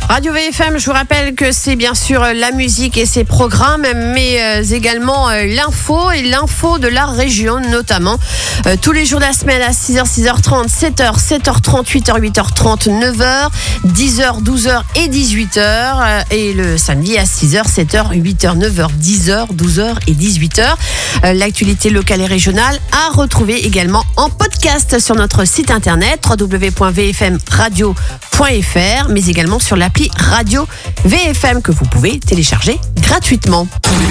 Radio VFM, je vous rappelle que c'est bien sûr la musique et ses programmes, mais également l'info de la région notamment. Tous les jours de la semaine à 6h, 6h30, 7h, 7h30, 8h, 8h30, 9h, 10h, 12h et 18h. Et le samedi à 6h, 7h, 8h, 9h, 10h, 12h et 18h. L'actualité locale et régionale à retrouver également en podcast sur notre site internet www.vfmradio.fr, mais également sur l'appli Radio VFM que vous pouvez télécharger gratuitement.